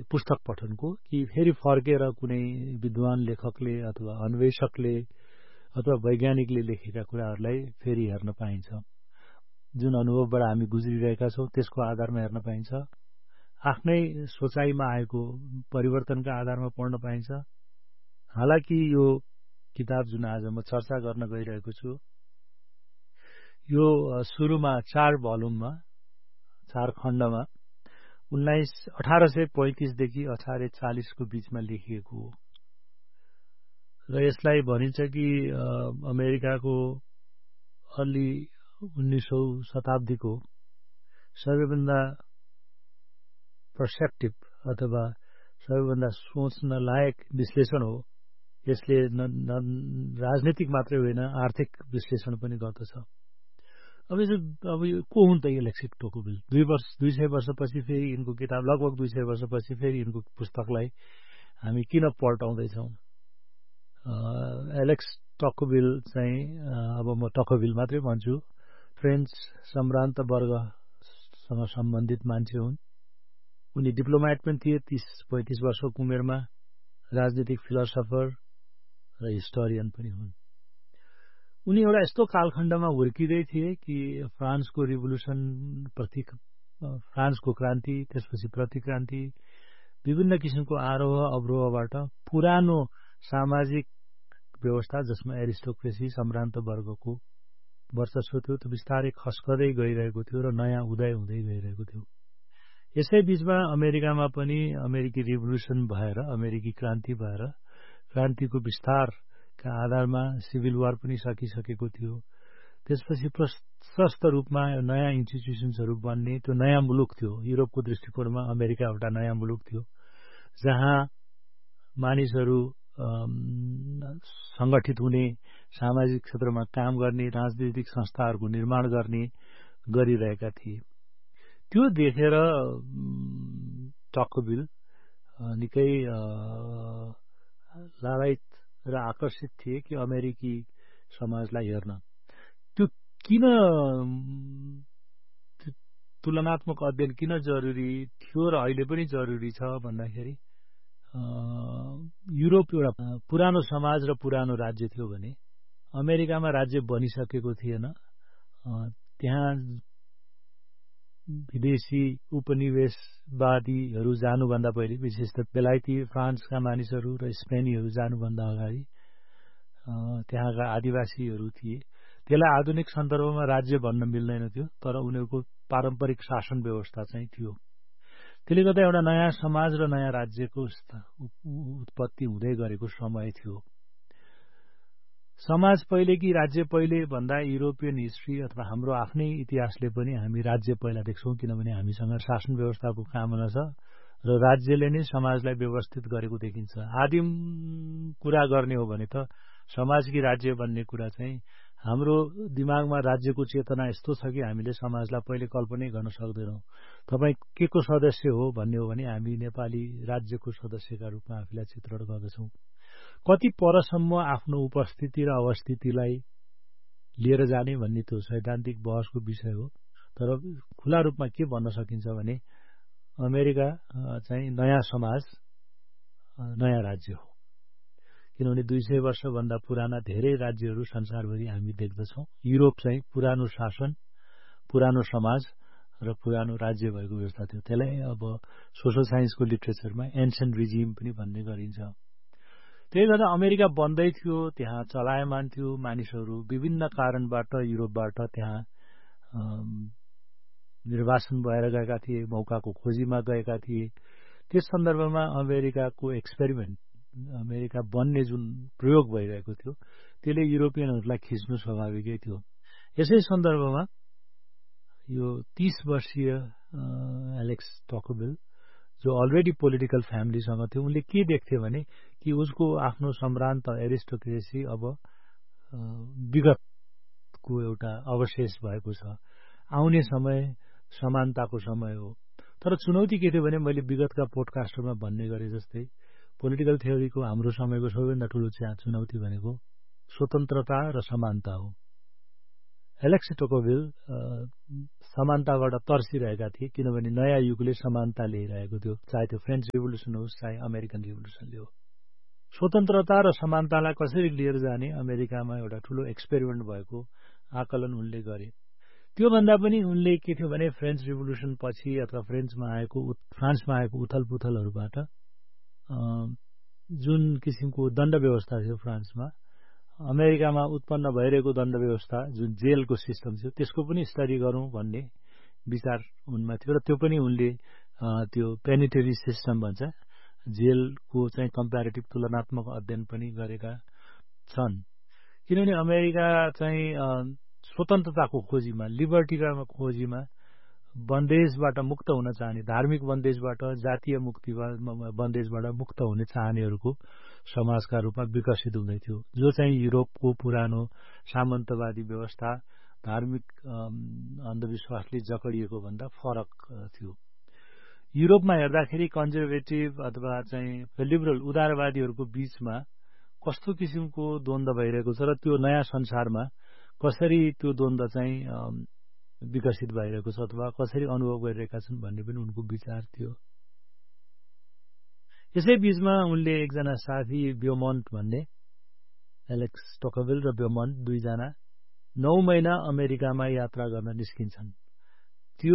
पुस्तक पठनको कि फेरि फर्केर कुनै विद्वान लेखकले अथवा अन्वेषकले अथवा वैज्ञानिकले लेखेका कुराहरूलाई फेरि हेर्न पाइन्छ। जुन अनुभवबाट हामी गुज्रिरहेका छौँ त्यसको आधारमा हेर्न पाइन्छ। आफ्नै सोचाइमा आएको परिवर्तनका आधारमा पढ्न पाइन्छ। हालाकि यो किताब जुन आज म चर्चा गर्न गइरहेको छु यो सुरुमा 4 भोल्युममा 4 खण्डमा 1835 देखि 1840 को बीचमा लेखिएको हो र यसलाई भनिन्छ कि अमेरिकाको अर्ली 19औं शताब्दीको सबैभन्दा पर्सेप्टिभ अथवा सबैभन्दा सोच्न लायक विश्लेषण हो। यसले राजनीतिक मात्रै होइन आर्थिक विश्लेषण पनि गर्दछ। अब यो को हुन् त एलेक्स टोकोभिल? 200 वर्षपछि फेरि यिनको किताब लगभग 200 वर्षपछि फेरि यिनको पुस्तकलाई हामी किन पल्टाउँदैछौँ? एलेक्स टोकोभिल चाहिँ अब म टोकोभिल मात्रै भन्छु, फ्रेन्च सम्भ्रान्त वर्गसँग सम्बन्धित मान्छे हुन्। उनी डिप्लोमेट पनि थिए 30-35 वर्षको उमेरमा, राजनीतिक फिलोसोफर र हिस्टोरियन पनि हुन्। उनी एउटा यस्तो कालखण्डमा हुर्किदै थिए कि फ्रान्सको रिभोल्युसन फ्रान्सको क्रान्ति, त्यसपछि प्रतिक्रान्ति, विभिन्न किसिमको आरोह अवरोहबाट पुरानो सामाजिक व्यवस्था जसमा एरिस्टोक्रेसी सम्भ्रान्त वर्गको वर्चस्व थियो त्यो बिस्तारै खस्कदै गइरहेको थियो र नयाँ उदय हुँदै गइरहेको थियो। यसै बीचमा अमेरिकामा पनि अमेरिकी रिभोल्युसन भएर, अमेरिकी क्रान्ति भएर क्रान्तिको विस्तारका आधारमा सिभिल वार पनि सकिसकेको थियो। त्यसपछि प्रशस्त रूपमा नयाँ इन्स्टिट्युसन्सहरू बन्ने त्यो नयाँ मुलुक थियो। युरोपको दृष्टिकोणमा अमेरिका एउटा नयाँ मुलुक थियो जहाँ मानिसहरू संगठित हुने, सामाजिक क्षेत्रमा काम गर्ने, राजनीतिक संस्थाहरूको निर्माण गरिरहेका थिए। त्यो देखेर टोकोभिल निकै लालायित र आकर्षित थिए कि अमेरिकी समाजलाई हेर्न। त्यो किन तुलनात्मक अध्ययन किन जरुरी थियो र अहिले पनि जरुरी छ भन्दाखेरि युरोप एउटा पुरानो समाज र पुरानो राज्य थियो भने अमेरिकामा राज्य बनिसकेको थिएन। त्यहाँ विदेशी उपनिवेशवादीहरू जानुभन्दा पहिले, विशेष त बेलायती फ्रान्सका मानिसहरू र स्पेनीहरू जानुभन्दा अगाडि त्यहाँका आदिवासीहरू थिए। त्यसलाई आधुनिक सन्दर्भमा राज्य भन्न मिल्दैन थियो, तर उनीहरूको पारम्परिक शासन व्यवस्था चाहिँ थियो। त्यसले गर्दा एउटा नयाँ समाज र नयाँ राज्यको उत्पत्ति हुँदै गरेको समय थियो। समाज पहिले कि राज्य पहिले भन्दा युरोपियन हिस्ट्री अथवा हाम्रो आफ्नै इतिहासले पनि हामी राज्य पहिला देख्छौँ, किनभने हामीसँग शासन व्यवस्थाको कामना छ र राज्यले नै समाजलाई व्यवस्थित गरेको देखिन्छ। आदिम कुरा गर्ने हो भने त समाज कि राज्य भन्ने कुरा चाहिँ हाम्रो दिमागमा राज्यको चेतना यस्तो छ कि हामीले समाजलाई पहिले कल्पनै गर्न सक्दैनौँ। तपाईँ के को सदस्य हो भन्ने हो भने हामी नेपाली राज्यको सदस्यका रूपमा आफूलाई चित्रण गर्दछौँ। कति परसम्म आफ्नो उपस्थिति र अवस्थितिलाई लिएर जाने भन्ने त्यो सैद्धान्तिक बहसको विषय हो। तर खुला रूपमा के भन्न सकिन्छ भने अमेरिका चाहिँ नयाँ समाज, नयाँ राज्य हो। किनभने 200 वर्षभन्दा पुराना धेरै राज्यहरू संसारभरि हामी देख्दछौँ। युरोप चाहिँ पुरानो शासन, पुरानो समाज र पुरानो राज्य भएको व्यवस्था थियो। त्यसलाई अब सोशल साइन्सको लिटरेचरमा एन्सेन्ट रिजिम पनि भन्ने गरिन्छ। त्यही गर्दा अमेरिका बन्दै थियो, त्यहाँ चलायमान थियो, मानिसहरू विभिन्न कारणबाट युरोपबाट त्यहाँ निर्वासन भएर गएका थिए, मौकाको खोजीमा गएका थिए। त्यस सन्दर्भमा अमेरिकाको एक्सपेरिमेन्ट, अमेरिका बन्ने जुन प्रयोग भइरहेको थियो त्यसले युरोपियनहरूलाई खिच्नु स्वाभाविकै थियो। यसै सन्दर्भमा यो 30 वर्षीय एलेक्स टोकोभिल जो अलरेडी पोलिटिकल फ्यामिलीसँग थियो, उनले के देख्थे भने कि उसको आफ्नो सम्भ्रान्त एरिस्टोक्रेसी अब विगतको एउटा अवशेष भएको छ। आउने समय समानताको समय हो। तर चुनौती के थियो भने मैले विगतका पोडकास्टमा भन्ने गरे जस्तै पोलिटिकल थ्योरीको हाम्रो समयको सबैभन्दा ठूलो चुनौती भनेको स्वतन्त्रता र समानता हो। एलेक्स टोकोभिल समानताबाट तर्सिरहेका थिए, किनभने नयाँ युगले समानता ल्याइरहेको थियो, चाहे त्यो फ्रेन्च रिभोल्युसन होस् चाहे अमेरिकन रिभोल्युसनले हो। स्वतन्त्रता र समानतालाई कसरी लिएर जाने अमेरिकामा एउटा ठूलो एक्सपेरिमेन्ट भएको आकलन उनले गरे। त्योभन्दा पनि उनले के थियो भने फ्रेन्च रिभोल्युसन पछि अथवा फ्रान्समा आएको उथलपुथलहरूबाट जुन किसिमको दण्ड व्यवस्था थियो फ्रान्समा, अमेरिकामा उत्पन्न भइरहेको दण्ड व्यवस्था जुन जेलको सिस्टम थियो त्यसको पनि स्टडी गरौँ भन्ने विचार उनमा थियो र त्यो पनि उनले त्यो पेनिटेरी सिस्टम भन्छ जेलको चाहिँ कम्प्यारेटिभ तुलनात्मक अध्ययन पनि गरेका छन्। किनभने अमेरिका चाहिँ स्वतन्त्रताको खोजीमा, लिबर्टीका खोजीमा, बन्देजबाट मुक्त हुन चाहने, धार्मिक बन्देजबाट, जातीय बन्देजबाट मुक्त हुने चाहनेहरूको समाजका रूपमा विकसित हुँदै थियो, जो चाहिँ युरोपको पुरानो सामन्तवादी व्यवस्था धार्मिक अन्धविश्वासले जकडिएको भन्दा फरक थियो। युरोपमा हेर्दाखेरि कन्जर्भेटिभ अथवा चाहिँ लिबरल उदारवादीहरूको बीचमा कस्तो किसिमको द्वन्द्व भइरहेको छ र त्यो नयाँ संसारमा कसरी त्यो द्वन्द्व चाहिँ विकसित भइरहेको छ अथवा कसरी अनुभव गरिरहेका छन् भन्ने पनि उनको विचार थियो। यसै बीचमा उनले एकजना साथी ब्योमन्ट भन्ने, एलेक्स टोकोभिल र ब्योमन्ट दुईजना 9 महिना अमेरिकामा यात्रा गर्न निस्किन्छन्। त्यो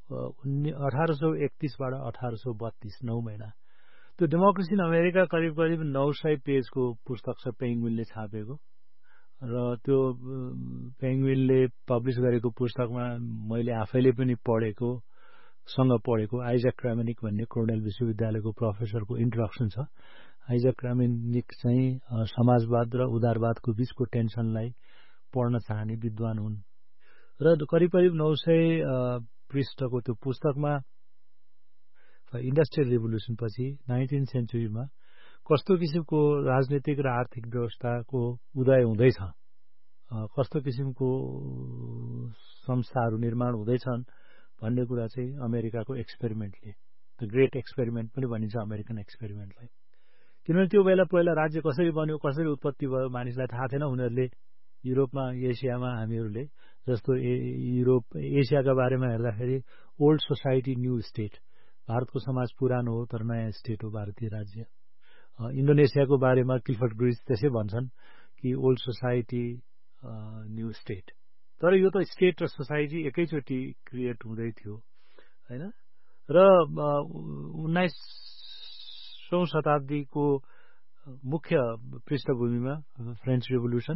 1831बाट 1832 9 महिना। त्यो डेमोक्रेसी इन अमेरिका करिब 900 पेजको पुस्तक छ, पेंगुइनले छापेको, र त्यो पेंगुइनले पब्लिस गरेको पुस्तकमा मैले आफैले पनि पढेको आइजक क्रामेनिक भन्ने कोर्नेल विश्वविद्यालयको प्रोफेसरको इन्ट्रोडक्सन छ। आइजक क्रामेनिक चाहिँ समाजवाद र उदारवादको बीचको टेन्सनलाई पढ्न चाहने विद्वान हुन् र करिब 900 पृष्ठको त्यो पुस्तकमा इन्डस्ट्रियल रिभोल्युसन पछि 19th सेन्चुरीमा कस्तो किसिमको राजनीतिक र आर्थिक व्यवस्थाको उदय हुँदैछ, कस्तो किसिमको संस्थाहरू निर्माण हुँदैछन् भन्ने कुरा चाहिँ अमेरिकाको एक्सपेरिमेन्टले, द ग्रेट एक्सपेरिमेन्ट पनि भनिन्छ अमेरिकन एक्सपेरिमेन्टलाई। किनभने त्यो बेला पहिला राज्य कसरी बन्यो, कसरी उत्पत्ति भयो मानिसलाई थाहा थिएन। उनीहरूले युरोपमा, एसियामा हामीहरूले जस्तो एसियाका बारेमा हेर्दाखेरि ओल्ड सोसाइटी न्यू स्टेट, भारतको समाज पुरानो हो तर नयाँ स्टेट हो भारतीय राज्य। इन्डोनेसियाको बारेमा क्लिफर्ड ग्रिज त्यसै भन्छन् कि ओल्ड सोसाइटी न्यू स्टेट। तर यो त स्टेट र सोसाइटी एकैचोटि क्रिएट हुँदै थियो हैन। र 19औं शताब्दीको मुख्य पृष्ठभूमिमा फ्रेन्च रिभोल्युसन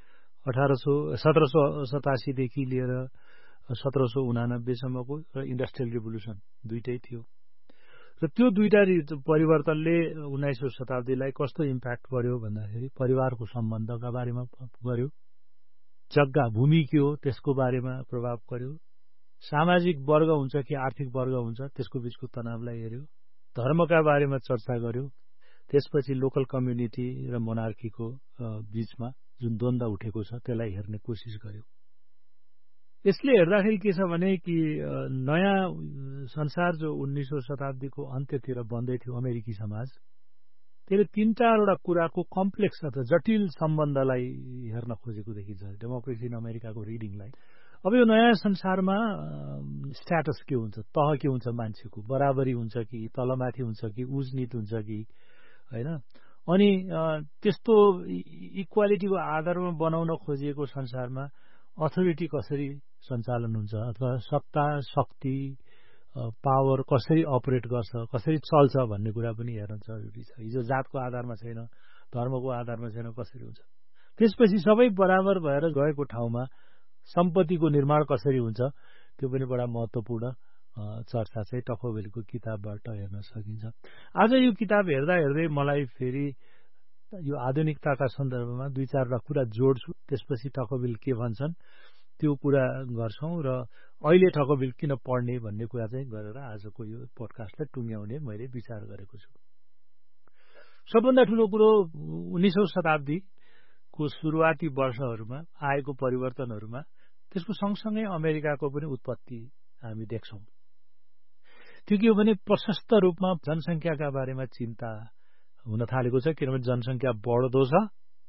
1787 देखि लिएर 1789 सम्मको र इन्डस्ट्रियल रिभोल्युसन दुईटै थियो। र त्यो दुईटा परिवर्तनले 19औं शताब्दीलाई कस्तो इम्प्याक्ट गर्यो भन्दाखेरि परिवारको सम्बन्धका बारेमा गर्यो, जग्गा भूमि के हो त्यसको बारेमा प्रभाव पर्यो, सामाजिक वर्ग हुन्छ कि आर्थिक वर्ग हुन्छ त्यसको बीचको तनावलाई हेर्यो, धर्मका बारेमा चर्चा गर्यो, त्यसपछि लोकल कम्युनिटी र मोनार्कीको बीचमा जुन द्वन्द्व उठेको छ त्यसलाई हेर्ने कोसिस गर्यो। यसले हेर्दाखेरि के छ भने कि नयाँ संसार जो 19औं शताब्दीको अन्त्यतिर बन्दै थियो अमेरिकी समाज, त्यसले 3-4वटा कुराको कम्प्लेक्स अथवा जटिल सम्बन्धलाई हेर्न खोजेको देखिन्छ डेमोक्रेसी इन अमेरिकाको रिडिङलाई। अब यो नयाँ संसारमा स्ट्याटस के हुन्छ, तह के हुन्छ, मान्छेको बराबरी हुन्छ कि तलमाथि हुन्छ कि उजनीत हुन्छ कि हैन। अनि त्यस्तो इक्वालिटीको आधारमा बनाउन खोजिएको संसारमा अथोरिटी कसरी सञ्चालन हुन्छ अथवा सत्ता, शक्ति, पावर कसरी अपरेट गर्छ, कसरी चल्छ भन्ने कुरा पनि हेर्न जरुरी छ। हिजो जातको आधारमा छैन, धर्मको आधारमा छैन, कसरी हुन्छ। त्यसपछि सबै बराबर भएर गएको ठाउँमा सम्पत्तिको निर्माण कसरी हुन्छ त्यो पनि बडा महत्त्वपूर्ण चर्चा चाहिँ टकोभिलको किताबबाट हेर्न सकिन्छ। आज यो किताब हेर्दा हेर्दै मलाई फेरि यो आधुनिकताका सन्दर्भमा 2-4वटा कुरा जोड्छु, त्यसपछि टकोभिल के भन्छन् त्यो कुरा गर्छौं र अहिले टकोभिल किन पढ्ने भन्ने कुरा चाहिँ गरेर आजको यो पोडकास्टलाई टुङ्ग्याउने मैले विचार गरेको छु। सबभन्दा ठूलो कुरो 19औं शताब्दीको सुरुवाती वर्षहरूमा आएको परिवर्तनहरूमा त्यसको सँगसँगै अमेरिकाको पनि उत्पत्ति हामी देख्छौं। त्यो के हो भने प्रशस्त रूपमा जनसंख्याका बारेमा चिन्ता हुन थालेको छ, किनभने जनसंख्या बढ्दो छ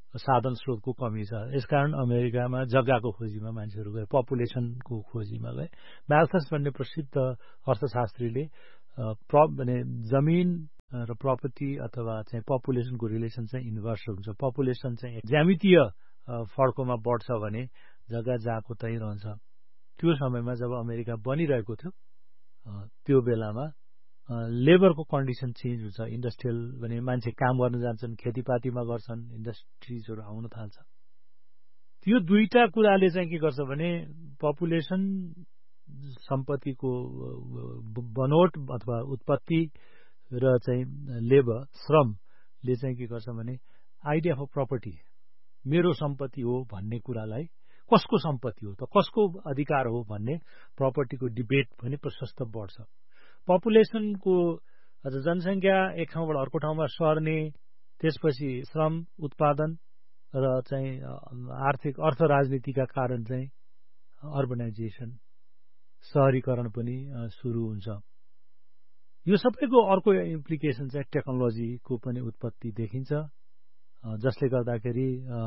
साधन स्रोतको कमी छ। यसकारण अमेरिकामा जग्गाको खोजीमा मान्छेहरू गए, पपुलेसनको खोजीमा गए। म्याल्थस भन्ने प्रसिद्ध अर्थशास्त्रीले जमिन र प्रपर्टी अथवा चाहिँ पपुलेसनको रिलेसन चाहिँ इन्भर्स हुन्छ। पपुलेसन चाहिँ ज्यामितीय फड्कोमा बढ्छ भने जग्गा जहाँको त्यही रहन्छ। त्यो समयमा जब अमेरिका बनिरहेको थियो त्यो बेलामा लेबरको कन्डिसन चेन्ज हुन्छ। इन्डस्ट्रियल भने मान्छे काम गर्न जान्छन्, खेतीपातीमा गर्छन्, इन्डस्ट्रिजहरू आउन थाल्छ। त्यो दुईटा कुराले चाहिँ के गर्छ भने पपुलेसन, सम्पत्तिको बनोट अथवा उत्पत्ति र चाहिँ लेबर, श्रमले चाहिँ के गर्छ भने आइडिया अफ प्रपर्टी, मेरो सम्पत्ति हो भन्ने कुरालाई, कसको सम्पत्ति हो त, कसको अधिकार हो भन्ने प्रपर्टीको डिबेट पनि प्रशस्त बढ्छ। पपुलेसनको जनसङ्ख्या एक ठाउँबाट अर्को ठाउँमा सर्ने, त्यसपछि श्रम उत्पादन र चाहिँ आर्थिक अर्थ राजनीतिका कारण चाहिँ अर्बनाइजेसन, शहरीकरण पनि सुरु हुन्छ। यो सबैको अर्को इम्प्लिकेसन चाहिँ टेक्नोलोजीको पनि उत्पत्ति देखिन्छ, जसले गर्दाखेरि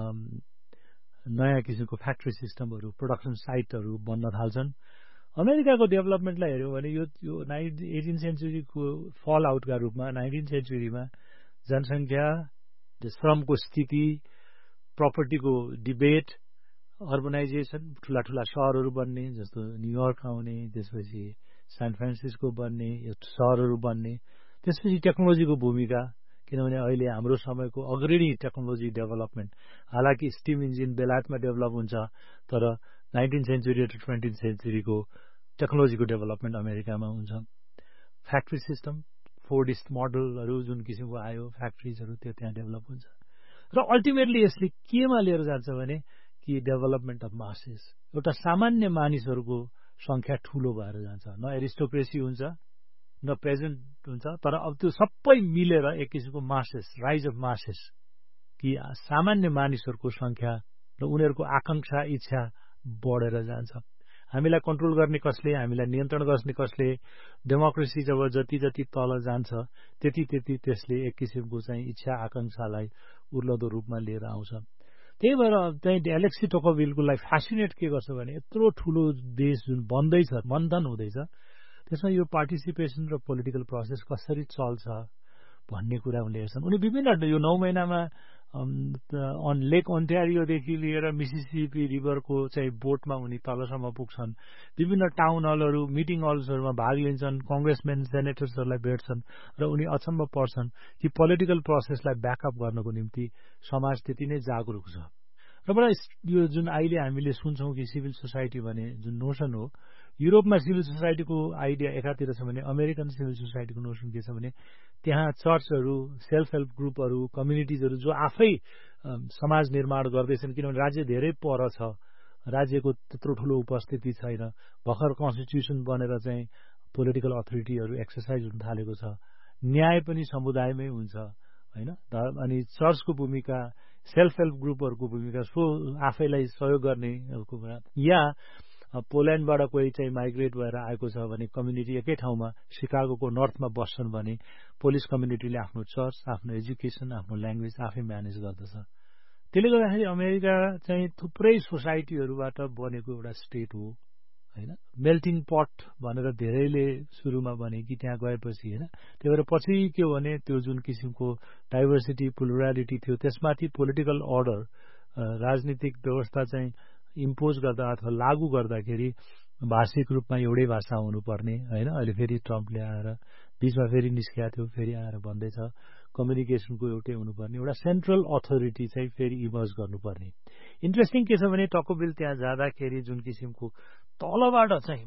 नयाँ किसिमको फ्याक्ट्री सिस्टमहरू, प्रोडक्सन साइटहरू बन्न थाल्छन्। अमेरिकाको डेभलपमेन्टलाई हेऱ्यौँ भने यो 18 सेन्चुरीको फल आउटका रूपमा 19 सेन्चुरीमा जनसङ्ख्या, श्रमको स्थिति, प्रपर्टीको डिबेट, अर्बनाइजेसन, ठुला ठुला सहरहरू बन्ने जस्तो न्युयोर्क आउने, त्यसपछि सान फ्रान्सिस्को बन्ने, यो सहरहरू बन्ने, त्यसपछि टेक्नोलोजीको भूमिका, किनभने अहिले हाम्रो समयको अग्रणी टेक्नोलोजी डेभलपमेन्ट, हालाकि स्टिम इन्जिन बेलायतमा डेभलप हुन्छ तर 19 सेन्चुरी र 20 सेन्चुरीको टेक्नोलोजीको डेभलपमेन्ट अमेरिकामा हुन्छ। फ्याक्ट्री सिस्टम, फोर्डिस्ट मोडलहरू जुन किसिमको आयो, फ्याक्ट्रिजहरू त्यो त्यहाँ डेभलप हुन्छ। र अल्टिमेटली यसले केमा लिएर जान्छ भने कि डेभलपमेन्ट अफ मासेस, एउटा सामान्य मानिसहरूको संख्या ठूलो भएर जान्छ। न एरिस्टोक्रेसी हुन्छ, न पेजेन्ट हुन्छ, तर अब त्यो सबै मिलेर एक किसिमको मासेस, राइज अफ मासेस, कि सामान्य मानिसहरूको संख्या र उनीहरूको आकांक्षा, इच्छा बढेर जान्छ। हामीलाई कन्ट्रोल गर्ने कसले, हामीलाई नियन्त्रण गर्ने कसले, डेमोक्रेसी जब जति जति तल जान्छ त्यति त्यति त्यसले एक किसिमको चाहिँ इच्छा आकांक्षालाई उर्लदो रूपमा लिएर आउँछ। त्यही भएर चाहिँ एलेक्सी टोकोभिलकोलाई फ्यासिनेट के गर्छ भने यत्रो ठुलो देश जुन बन्दैछ, मन्थन हुँदैछ, त्यसमा यो पार्टिसिपेसन र पोलिटिकल प्रोसेस कसरी चल्छ भन्ने कुरा उनले हेर्छन्। उनी विभिन्न यो 9 महिनामा लेक ओन्टारियोदेखि लिएर मिसिसिपी रिभरको चाहिँ बोटमा उनी तलसम्म पुग्छन्, विभिन्न टाउन हलहरू, मिटिङ हल्सहरूमा भाग लिन्छन्, कङ्ग्रेसम्यान, सेनेटर्सहरूलाई भेट्छन् र उनी अचम्म पर्छन् कि पोलिटिकल प्रोसेसलाई ब्याकअप गर्नको निम्ति समाज त्यति नै जागरुक छ। र मलाई यो जुन अहिले हामीले सुन्छौँ कि सिभिल सोसाइटी भने जुन नोसन हो, युरोपमा सिभिल सोसाइटीको आइडिया एकातिर छ भने अमेरिकन सिभिल सोसाइटीको नोसन के छ भने त्यहाँ चर्चहरू, सेल्फ हेल्प ग्रुपहरू, कम्युनिटिजहरू जो आफै समाज निर्माण गर्दैछन्, किनभने राज्य धेरै पर छ, राज्यको त्यत्रो ठुलो उपस्थिति छैन, भर्खर कन्स्टिट्युसन बनेर चाहिँ पोलिटिकल अथोरिटीहरू एक्सर्साइज हुन थालेको छ, न्याय पनि समुदायमै हुन्छ हैन। अनि चर्चको भूमिका, सेल्फ हेल्प ग्रुपहरूको भूमिका, सो आफैलाई सहयोग गर्ने या पोल्यान्डबाट कोही चाहिँ माइग्रेट भएर आएको छ भने कम्युनिटी एकै ठाउँमा सिकागोको नर्थमा बस्छन् भने पोलिस कम्युनिटीले आफ्नो चर्च, आफ्नो एजुकेसन, आफ्नो ल्याङ्ग्वेज आफै म्यानेज गर्दछ। त्यसले गर्दाखेरि अमेरिका चाहिँ थुप्रै सोसाइटीहरूबाट बनेको एउटा स्टेट हो हैन। मेल्टिङ पट भनेर धेरैले सुरुमा भने कि त्यहाँ गएपछि हैन। त्यही भएर पछि के हो भने त्यो जुन किसिमको डाइभर्सिटी, प्लुरालिटी थियो, त्यसमाथि पोलिटिकल अर्डर, राजनीतिक व्यवस्था चाहिँ इम्पोज गर्दा अथवा लागू गर्दाखेरि भाषिक रूपमा एउटै भाषा हुनुपर्ने हैन। अहिले फेरि ट्रम्पले आएर बीचमा फेरि निस्किया थियो, फेरि आएर भन्दैछ कम्युनिकेसनको एउटै हुनुपर्ने, एउटा सेन्ट्रल अथोरिटी चाहिँ फेरि इमर्ज गर्नुपर्ने। इन्ट्रेस्टिङ के छ भने टकोभिल त्यहाँ जाँदाखेरि जुन किसिमको तलबाट चाहिँ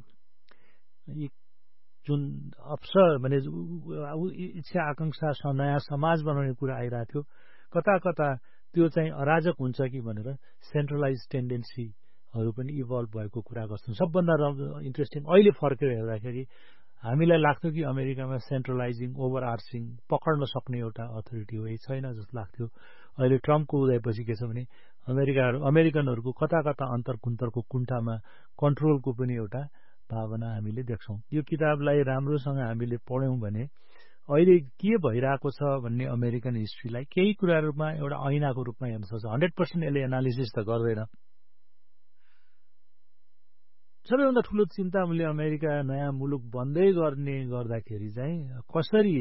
जुन अवसर भने इच्छा आकांक्षा, नयाँ समाज बनाउने कुरा आइरहेको थियो, कता कता त्यो चाहिँ अराजक हुन्छ कि भनेर सेन्ट्रलाइज टेन्डेन्सीहरू पनि इभल्भ भएको कुरा गर्छन्। सबभन्दा इन्ट्रेस्टिङ अहिले फर्केर हेर्दाखेरि हामीलाई लाग्थ्यो कि अमेरिकामा सेन्ट्रलाइजिङ, ओभर आर्चिङ, पक्र्न सक्ने एउटा अथोरिटी हो, छैन जस्तो लाग्थ्यो। अहिले ट्रम्पको उदयपछि के छ भने अमेरिकनहरूको कता कता अन्तरकुन्तरको कुण्ठामा कन्ट्रोलको पनि एउटा भावना हामीले देख्छौँ। यो किताबलाई राम्रोसँग हामीले पढ्यौँ भने अहिले के भइरहेको छ भन्ने अमेरिकन हिस्ट्रीलाई केही कुराहरूमा एउटा ऐनाको रूपमा हेर्न सक्छ। 100% यसले एनालिसिस त गर्दैन। सबैभन्दा ठुलो चिन्ता मैले अमेरिका नयाँ मुलुक बन्दै गर्दाखेरि चाहिँ कसरी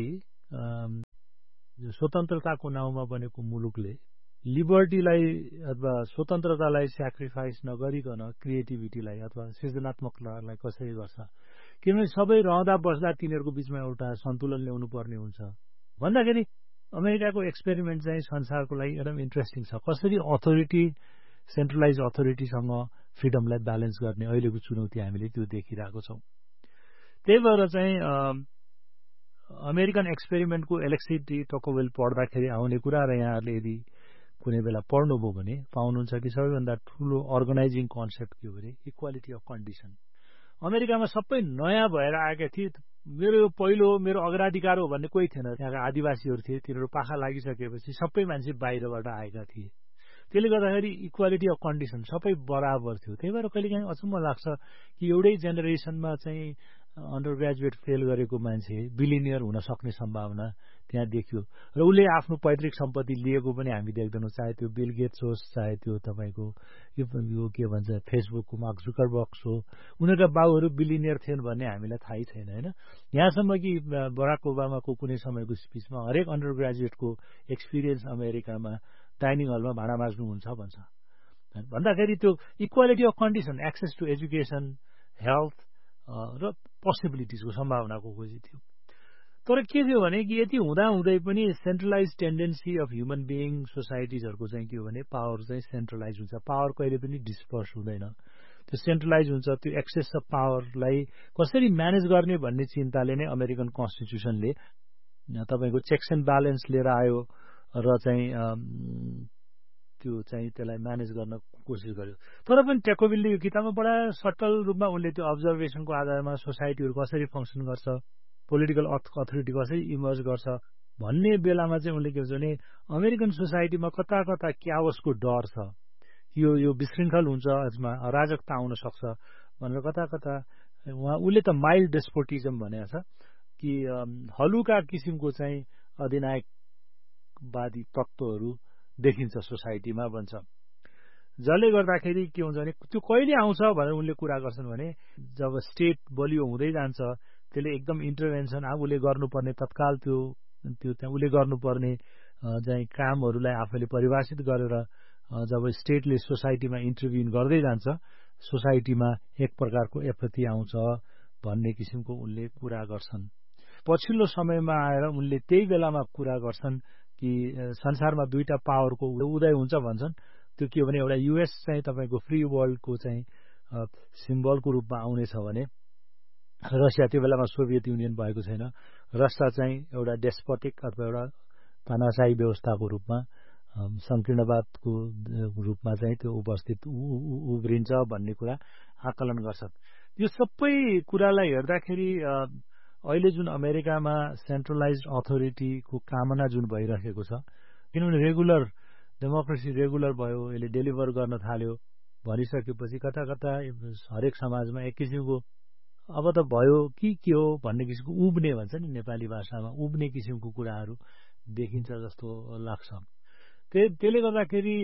स्वतन्त्रताको नाउँमा बनेको मुलुकले लिबर्टीलाई अथवा स्वतन्त्रतालाई स्याक्रिफाइस नगरिकन क्रिएटिभिटीलाई अथवा सृजनात्मकतालाई कसरी गर्छ। किनभने सबै रहँदा बस्दा तिनीहरूको बीचमा एउटा सन्तुलन ल्याउनु पर्ने हुन्छ भन्दाखेरि अमेरिकाको एक्सपेरिमेन्ट चाहिँ संसारको लागि एकदम इन्ट्रेस्टिङ छ। कसरी अथोरिटी सेन्ट्रलाइज अथोरिटीसँग फ्रिडमलाई ब्यालेन्स गर्ने अहिलेको चुनौती हामीले त्यो देखिरहेको छौँ। त्यही भएर चाहिँ अमेरिकन एक्सपेरिमेन्टको एलेक्सी डी टोकोवेल पढ्दाखेरि आउने कुरा र यहाँहरूले यदि कुनै बेला पढ्नुभयो भने पाउनुहुन्छ कि सबैभन्दा ठुलो अर्गनाइजिङ कन्सेप्ट के हो भने इक्वालिटी अफ कन्डिसन। अमेरिकामा सबै नयाँ भएर आएका थिए। मेरो पहिलो मेरो अग्राधिकार हो भन्ने कोही थिएन। त्यहाँका आदिवासीहरू थिए, तिनीहरू पाखा लागिसकेपछि सबै मान्छे बाहिरबाट आएका थिए। त्यसले गर्दाखेरि इक्वालिटी अफ कन्डिसन सबै बराबर थियो। त्यही भएर कहिलेकाहीँ अचम्म लाग्छ कि एउटै जेनेरेसनमा चाहिँ अन्डर ग्रेजुएट फेल गरेको मान्छे बिलिनियर हुन सक्ने सम्भावना त्यहाँ देखियो र उसले आफ्नो पैतृक सम्पत्ति लिएको पनि हामी देख्दैनौँ। चाहे त्यो बिल गेट्स होस्, चाहे त्यो तपाईँको यो के भन्छ फेसबुकको मार्क जुकरबर्ग हो, उनीहरूका बाउहरू बिलिनियर थिएन भन्ने हामीलाई थाहै छैन होइन। यहाँसम्म कि बराक ओबामाको कुनै समयको स्पिचमा हरेक अन्डर ग्रेजुएटको एक्सपिरियन्स अमेरिकामा डाइनिङ हलमा भाँडा माझ्नुहुन्छ भन्छ। भन्दाखेरि त्यो equality of condition, access to education, health र पोसिबिलिटिजको सम्भावनाको खोजी थियो। तर के थियो भने कि यति हुँदाहुँदै पनि centralise tendency of human being सोसाइटिजहरूको चाहिँ के हो भने पावर चाहिँ सेन्ट्रलाइज हुन्छ। पावर कहिले पनि डिस्पर्स हुँदैन, त्यो सेन्ट्रलाइज हुन्छ। त्यो एक्सेस अफ पावरलाई कसरी म्यानेज गर्ने भन्ने चिन्ताले नै अमेरिकन कन्स्टिट्युसनले तपाईँको चेक्स एन्ड ब्यालेन्स लिएर आयो र चाहिँ त्यो चाहिँ त्यसलाई म्यानेज गर्न कोसिस गर्यो। तर पनि टोकोवेलले यो किताबमा बडा सटल रूपमा उनले त्यो अब्जर्भेसनको आधारमा सोसाइटीहरू कसरी फङ्सन गर्छ, पोलिटिकल अथोरिटी कसरी इमर्ज गर्छ भन्ने बेलामा चाहिँ उनले के भन्छ भने अमेरिकन सोसाइटीमा कता कता क्याओसको डर छ, यो विशृङ्खल हुन्छ, यसमा अराजकता आउन सक्छ भनेर कता कता उसले त माइल्ड डेस्पोटिजम भनेको छ कि हलुका किसिमको चाहिँ अधिनायकवादी तत्त्वहरू देखिन्छ सोसाइटीमा भन्छ। जसले गर्दाखेरि के हुन्छ भने त्यो कहिले आउँछ भनेर उनले कुरा गर्छन् भने जब स्टेट बलियो हुँदै जान्छ त्यसले एकदम इन्टरभेन्सन उसले गर्नुपर्ने तत्काल त्यो उसले गर्नुपर्ने चाहिँ कामहरूलाई आफैले परिभाषित गरेर जब स्टेटले सोसाइटीमा इन्टरभ्युन गर्दै जान्छ सोसाइटीमा एक प्रकारको एपथी आउँछ भन्ने किसिमको उनले कुरा गर्छन्। पछिल्लो समयमा आएर उनले त्यही बेलामा कुरा गर्छन् कि संसारमा दुईटा पावरको उदय हुन्छ भन्छन्। त्यो के हो भने एउटा युएस चाहिँ तपाईँको फ्री वर्ल्डको चाहिँ सिम्बलको रूपमा आउनेछ भने रसिया, त्यो बेलामा सोभियत युनियन भएको छैन, रसिया चाहिँ एउटा डेस्पोटिक अथवा एउटा तानाशाही व्यवस्थाको रूपमा संकीर्णवादको रूपमा चाहिँ त्यो उपस्थित उब्रिन्छ भन्ने कुरा आकलन गर्छन्। यो सबै कुरालाई हेर्दाखेरि अहिले जुन अमेरिकामा सेन्ट्रलाइज्ड अथोरिटीको कामना जुन भइरहेको छ, किनभने रेगुलर डेमोक्रेसी रेगुलर भयो, यसले डेलिभर गर्न थाल्यो भनिसकेपछि कता कता हरेक समाजमा एक किसिमको अब त भयो कि के हो भन्ने किसिमको उब्ने भन्छ नि नेपाली भाषामा, उब्ने किसिमको कुराहरू देखिन्छ जस्तो लाग्छ। त्यसले गर्दाखेरि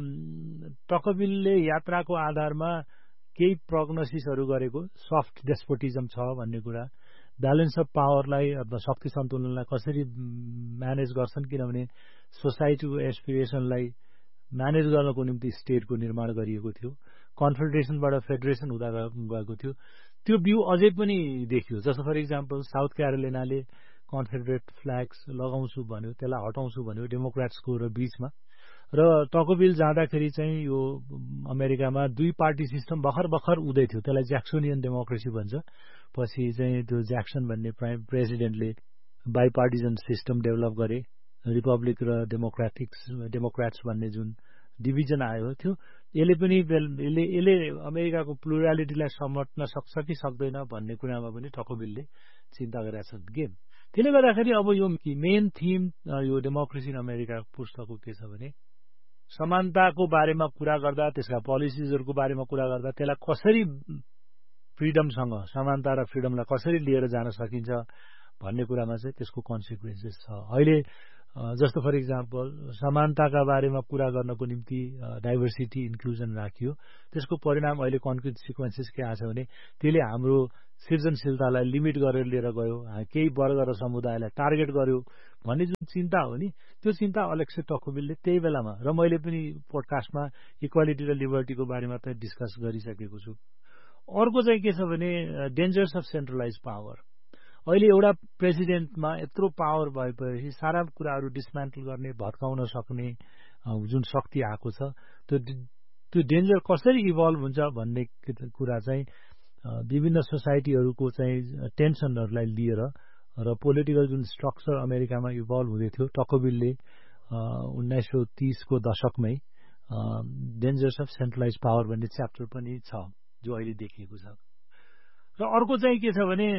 टोकोवेलले यात्राको आधारमा केही प्रोग्नोसिसहरू गरेको सफ्ट डेस्पोटिजम छ भन्ने कुरा, ब्यालेन्स अफ पावरलाई अथवा शक्ति सन्तुलनलाई कसरी म्यानेज गर्छन्, किनभने सोसाइटीको एस्पिरेसनलाई म्यानेज गर्नको निम्ति स्टेटको निर्माण गरिएको थियो, कन्फेडरेसनबाट फेडरेसन हुँदा गएको थियो। त्यो भ्यू अझै पनि देखियो। जस्तो for example south क्यारोलिनाले confederate flags लगाउँछु भन्यो, त्यसलाई हटाउँछु भन्यो डेमोक्रेट्सको र बीचमा, र टोकोवेल जाँदाखेरि चाहिँ यो अमेरिकामा दुई पार्टी सिस्टम भर्खर उदय थियो, त्यसलाई ज्याक्सोनियन डेमोक्रेसी भन्छ। पछि चाहिँ त्यो ज्याक्सन भन्ने प्रेसिडेन्टले बाइपार्टिजन सिस्टम डेभलप गरे, रिपब्लिक र डेमोक्रेट्स भन्ने जुन डिभिजन आयो थियो, यसले अमेरिकाको प्लुरालिटीलाई समेट्न सक्छ कि सक्दैन भन्ने कुरामा पनि टोकोवेलले चिन्ता गरेका छन् गेम। त्यसले गर्दाखेरि अब यो मेन थिम यो डेमोक्रेसी इन अमेरिका पुस्तकको के छ भने समानताको बारेमा कुरा गर्दा, त्यसका पोलिसिजहरूको बारेमा कुरा गर्दा त्यसलाई कसरी फ्रिडमसँग समानता र फ्रिडमलाई कसरी लिएर जान सकिन्छ भन्ने कुरामा चाहिँ त्यसको कन्सिक्वेन्सेस छ। अहिले जस्तो फर इक्जाम्पल समानताका बारेमा कुरा गर्नको निम्ति डाइभर्सिटी इन्क्लुजन राखियो, त्यसको परिणाम अहिले कन्सिक्वेन्सेस के आछ भने त्यसले हाम्रो सृजनशीलतालाई लिमिट गरेर लिएर गयो, केही वर्ग र समुदायलाई टार्गेट गर्यो भन्ने जुन चिन्ता हो नि, त्यो चिन्ता अलेक्स टकोबिलले त्यही बेलामा, र मैले पनि पोडकास्टमा इक्वालिटी र लिबर्टीको बारेमा त डिस्कस गरिसकेको छु। अर्को चाहिँ के छ भने डेन्जर्स अफ सेन्ट्रलाइज पावर। अहिले एउटा प्रेसिडेन्टमा यत्रो पावर भएपछि सारा कुराहरू डिसमेन्टल गर्ने, भत्काउन सक्ने जुन शक्ति आएको छ, त्यो डेन्जर कसरी इभल्भ हुन्छ भन्ने कुरा चाहिँ विभिन्न सोसाइटीहरूको चाहिँ टेन्सनहरूलाई लिएर र पोलिटिकल जुन स्ट्रक्चर अमेरिकामा इभल्भ हुँदै थियो, टकोबिलले 1930 को दशकमै डेन्जर्स अफ सेन्ट्रलाइज पावर भन्ने च्याप्टर पनि छ जो अहिले देखिएको छ। र अर्को चाहिँ के छ भने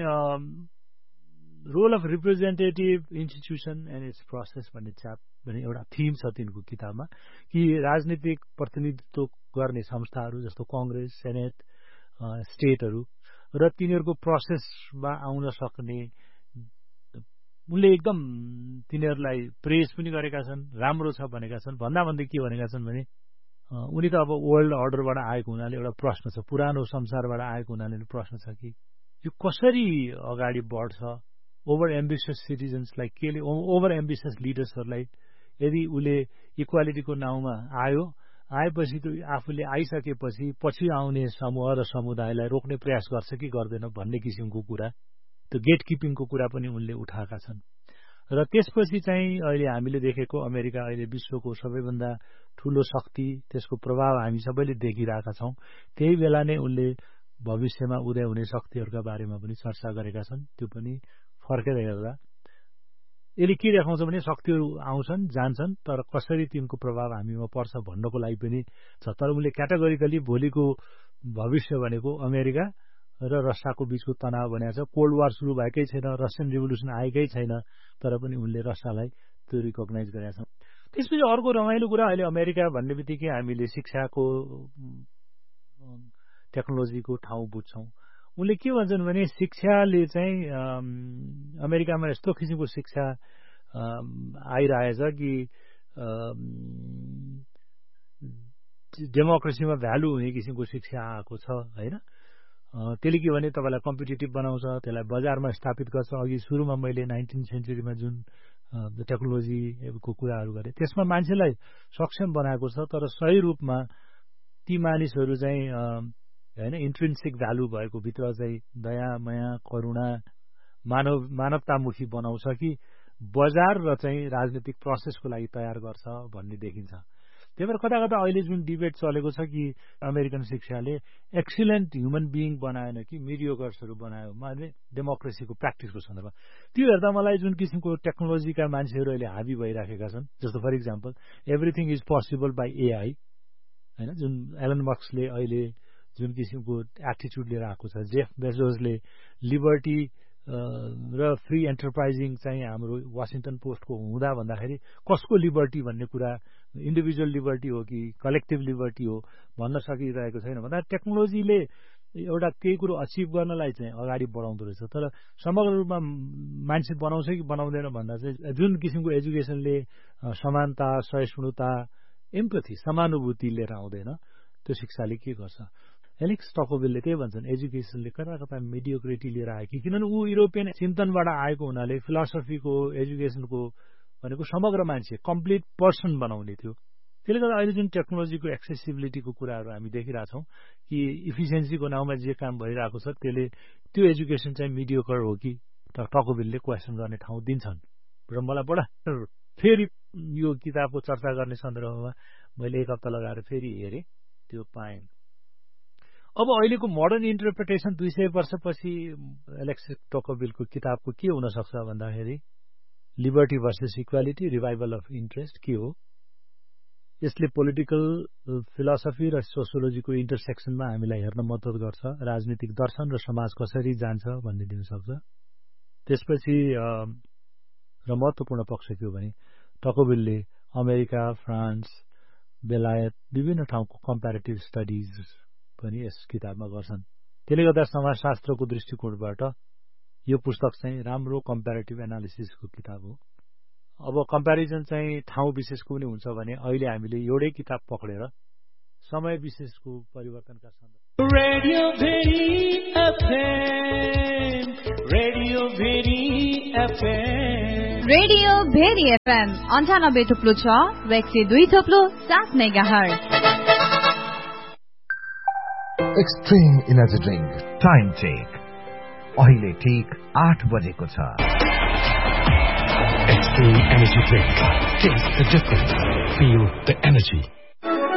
role of representative institution and it's process भन्ने एउटा थिम छ तिनको किताबमा, कि राजनीतिक प्रतिनिधित्व गर्ने संस्थाहरू जस्तो कङ्ग्रेस, सेनेट, स्टेटहरू र तिनीहरूको प्रोसेसमा आउन सक्ने, उनले एकदम तिनीहरूलाई प्रेज पनि गरेका छन्, राम्रो छ भनेका छन्। भन्दा भन्दै के भनेका छन् भने उनी त अब वर्ल्ड अर्डरबाट आएको हुनाले एउटा प्रश्न छ, पुरानो संसारबाट आएको हुनाले प्रश्न छ कि यो कसरी अगाडि बढ्छ। ओभर एम्बिसियस सिटिजन्सलाई केले, ओभर एम्बिसियस लिडर्सहरूलाई यदि उसले इक्वालिटीको नाउँमा आएपछि त्यो आफूले आइसकेपछि पछि आउने समूह र समुदायलाई रोक्ने प्रयास गर्छ कि गर्दैन भन्ने किसिमको कुरा, त्यो गेट किपिङको कुरा पनि उनले उठाएका छन्। र त्यसपछि चाहिँ अहिले हामीले देखेको अमेरिका अहिले विश्वको सबैभन्दा ठूलो शक्ति, त्यसको प्रभाव हामी सबैले देखिरहेका छौं। त्यही बेला नै उनले भविष्यमा उदय हुने शक्तिहरूका बारेमा पनि चर्चा गरेका छन्। त्यो पनि फर्केर हेर्दा यसले के देखाउँछ भने शक्तिहरू आउँछन् जान्छन्, तर कसरी तिनको प्रभाव हामीमा पर्छ भन्नको लागि पनि छ। तर उनले क्याटेगोरिकली भोलिको भविष्य भनेको अमेरिका र रसियाको बीचको तनाव भनेको छ। कोल्ड वार सुरु भएकै छैन, रसियन रिभोल्युसन आएकै छैन, तर पनि उनले रसियालाई त्यो रिकग्नाइज गरेका छन्। त्यसपछि अर्को रमाइलो कुरा, अहिले अमेरिका भन्ने बित्तिकै हामीले शिक्षाको, टेक्नोलोजीको ठाउँ बुझ्छौं। उनले के भन्छन् भने शिक्षाले चाहिँ अमेरिकामा यस्तो किसिमको शिक्षा आइरहेछ कि डेमोक्रेसीमा भ्यालु हुने किसिमको शिक्षा आएको छ हैन। त्यसले के भने तपाईलाई कम्पिटिटिभ बनाउँछ, त्यसलाई बजारमा स्थापित गर्छ। अघि सुरुमा मैले 19th सेन्चुरीमा जुन टेक्नोलोजीको कुराहरू गरे त्यसमा मान्छेलाई सक्षम बनाएको छ, तर सही रूपमा ती मानिसहरू चाहिँ हैन इन्ट्रिन्सिक भ्यालु भएको भित्र चाहिँ दया, माया, करुणा, मानवतामुखी बनाउँछ कि बजार र चाहिँ राजनीतिक प्रोसेसको लागि तयार गर्छ भन्ने देखिन्छ। त्यही भएर कता कता अहिले जुन डिबेट चलेको छ कि अमेरिकन शिक्षाले एक्सिलेन्ट ह्युमन बिइङ बनाएन कि मिडियोकर्सहरू बनायो, माने डेमोक्रेसीको प्र्याक्टिसको सन्दर्भमा। त्यो हेर्दा मलाई जुन किसिमको टेक्नोलोजीका मान्छेहरू अहिले हाबी भइराखेका छन्, जस्तो for example everything is possible by AI हैन, जुन एलन मस्कले अहिले जुन किसिमको एटिट्युड लिएर आएको छ, जेफ बेजोसले लिबर्टी र फ्री एन्टरप्राइजिङ चाहिँ हाम्रो वाशिङटन पोस्टको हुँदा भन्दाखेरि कसको लिबर्टी भन्ने कुरा, इन्डिभिजुअल लिबर्टी हो कि कलेक्टिभ लिबर्टी हो भन्न सकिरहेको छैन। भन्दा टेक्नोलोजीले एउटा केही कुरो अचिभ गर्नलाई चाहिँ अगाडि बढाउँदो रहेछ, तर समग्र रूपमा मान्छे बनाउँछ कि बनाउँदैन भन्दा चाहिँ जुन किसिमको एजुकेसनले समानता, सहिष्णुता, एम्पथी, समानुभूति लिएर आउँदैन, त्यो शिक्षाले के गर्छ। एलेक्स टकोबिलले त्यही भन्छन्, एजुकेसनले कता कता मिडियोक्रिटी लिएर आयो कि, किनभने ऊ युरोपियन चिन्तनबाट आएको हुनाले फिलोसफीको, एजुकेसनको भनेको समग्र मान्छे, कम्प्लिट पर्सन बनाउने थियो। त्यसले गर्दा अहिले जुन टेक्नोलोजीको एक्सेसिबिलिटीको कुराहरू हामी देखिरहेछौँ कि इफिसियन्सीको नाउँमा जे काम भइरहेको छ त्यसले त्यो एजुकेसन चाहिँ मिडियोकर हो कि, टकोबिलले क्वेसन गर्ने ठाउँ दिन्छन्। र मलाई बडा फेरि यो किताबको चर्चा गर्ने सन्दर्भमा मैले एक हप्ता लगाएर फेरि हेरेँ, त्यो पाएँ। अब अहिलेको मोडर्न इन्टरप्रिटेसन 200 वर्षपछि एलेक्स टकोबिलको किताबको के हुन सक्छ भन्दाखेरि liberty versus equality, revival of interest के हो, यसले पोलिटिकल फिलोसफी र सोसियोलोजीको इन्टरसेक्सनमा हामीलाई हेर्न मद्दत गर्छ, राजनीतिक दर्शन र समाज कसरी जान्छ भन्ने दिन सक्छ। त्यसपछि र महत्त्वपूर्ण पक्ष के हो भने टकोबिलले अमेरिका, फ्रान्स, बेलायत विभिन्न ठाउँको कम्प्यारेटिभ स्टडिज पनि यस किताबमा गर्छन्। त्यसले गर्दा समाजशास्त्रको दृष्टिकोणबाट यो पुस्तक चाहिँ राम्रो कम्प्यारेटिभ एनालिसिसको किताब हो। अब कम्प्यारिजन चाहिँ ठाउँ विशेषको पनि हुन्छ भने अहिले हामीले एउटै किताब पक्रेर समय विशेषको परिवर्तनका सन्दर्भ radio very FM 98.6 102.7 megahertz. Extreme energy drink time check अहिले ठीक 8 बजेको छ। Extreme Energy Drink. Taste the difference. Feel the energy.